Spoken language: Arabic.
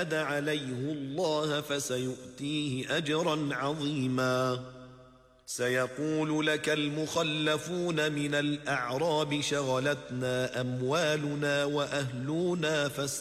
عليه الله فسيؤتيه أجرا عظيما سيقول لك المخلفون من الأعراب شغلتنا أموالنا وأهلنا